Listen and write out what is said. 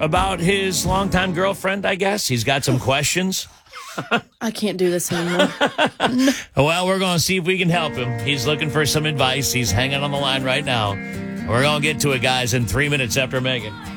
about his longtime girlfriend, I guess. He's got some questions. I can't do this anymore. Well, we're going to see if we can help him. He's looking for some advice. He's hanging on the line right now. We're going to get to it, guys, in 3 minutes after Megan.